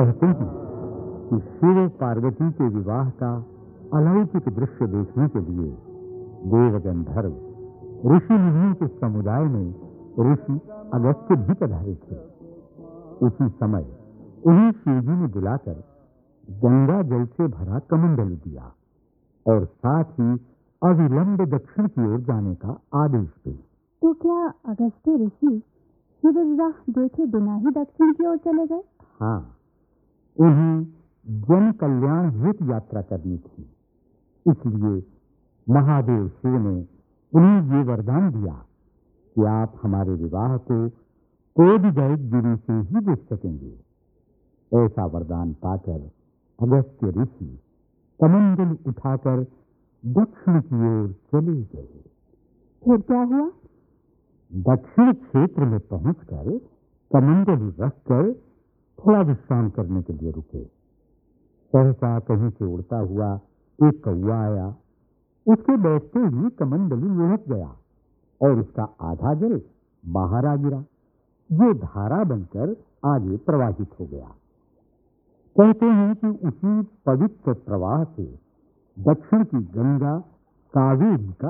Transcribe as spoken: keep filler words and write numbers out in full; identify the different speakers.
Speaker 1: कहते हैं कि शिव पार्वती के विवाह का अलौकिक दृश्य देखने के लिए देव गंधर्व ऋषि मुनियों के समुदाय में ऋषि अगस्त्य भी पधारे थे। उसी समय उन्हें शिवजी ने बुलाकर गंगा जल से भरा कमंडल दिया और साथ ही अविलंब दक्षिण की ओर जाने का आदेश दिया।
Speaker 2: तो क्या अगस्त्य ऋषि शिव विवाह देखे बिना ही दक्षिण की ओर चले गए?
Speaker 1: हाँ, उन्हें जन कल्याण हेतु यात्रा करनी थी, इसलिए महादेव शिव ने उन्हें ये वरदान दिया कि आप हमारे विवाह को कोदिगई गिरी से ही देख सकेंगे। ऐसा वरदान पाकर अगस्त्य ऋषि कमंडल उठाकर दक्षिण की ओर चले गए।
Speaker 2: फिर क्या हुआ?
Speaker 1: दक्षिण क्षेत्र में पहुंचकर कमंडल रखकर थोड़ा विश्राम करने के लिए रुके। सहसा कहीं से उड़ता हुआ एक कौवा आया। उसके बैठते ही कमंडलू लुढ़क गया और उसका आधा जल बाहर आ गिरा, जो धारा बनकर आगे प्रवाहित हो गया। कहते हैं कि उसी पवित्र प्रवाह से दक्षिण की गंगा कावेरी का